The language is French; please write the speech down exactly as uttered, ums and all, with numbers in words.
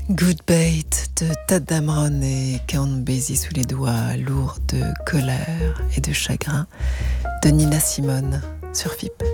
Good Bait de Tadd Dameron et Count Basie sous les doigts, lourd de colère et de chagrin, de Nina Simone sur F I P.